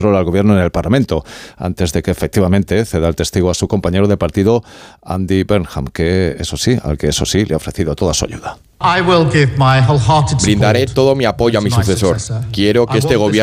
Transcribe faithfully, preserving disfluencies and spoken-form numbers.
al gobierno en el Parlamento, antes de que efectivamente ceda el testigo a su compañero de partido, Andy Burnham, que eso sí, al que eso sí le ha ofrecido toda su ayuda. Brindaré todo mi apoyo a mi sucesor. Quiero que este gobierno